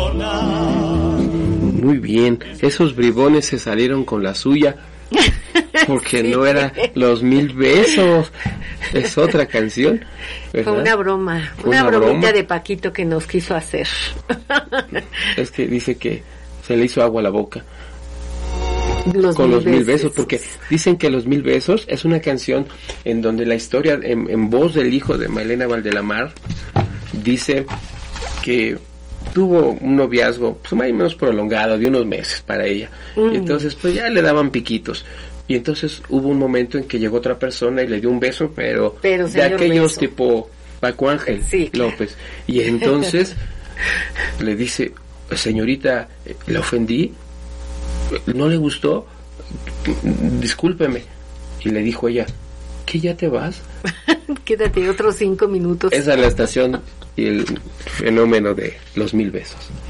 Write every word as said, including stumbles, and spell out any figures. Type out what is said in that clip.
Muy bien, esos bribones se salieron con la suya, porque sí. No era Los Mil Besos, es otra canción, ¿verdad? Fue una broma, Fue una, una bromita broma. de Paquito que nos quiso hacer. Es que dice que se le hizo agua a la boca. Los con mil los mil besos. besos, porque dicen que Los Mil Besos es una canción en donde la historia en, en voz del hijo de Malena Valdelamar dice que tuvo un noviazgo pues, más o menos prolongado de unos meses para ella, mm. y entonces pues ya le daban piquitos, y entonces hubo un momento en que llegó otra persona y le dio un beso, pero, pero de aquellos beso. tipo Paco Ángel sí, López, y entonces le dice, señorita, ¿le ofendí? ¿No le gustó? Discúlpeme. Y le dijo ella, ¿qué, ya te vas? Quédate otros cinco minutos. Esa es la estación y el fenómeno de Los Mil Besos.